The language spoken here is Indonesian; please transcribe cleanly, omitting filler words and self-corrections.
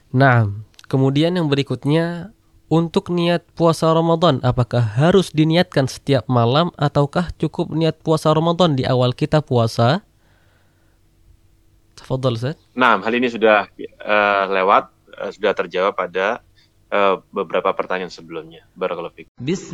Nah, kemudian yang berikutnya, untuk niat puasa Ramadan, apakah harus diniatkan setiap malam ataukah cukup niat puasa Ramadan di awal kita puasa? Tafadhal, Ustaz. Nah, hal ini sudah lewat, sudah terjawab pada beberapa pertanyaan sebelumnya. Barakallahu fiik.